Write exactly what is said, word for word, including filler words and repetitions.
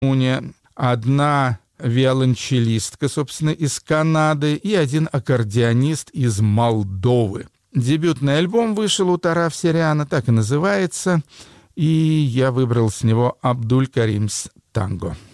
одна виолончелистка, собственно, из Канады и один аккордеонист из Молдовы. Дебютный альбом вышел у Тараф Сириана, так и называется, и я выбрал с него «Абдуль Карим's Tango».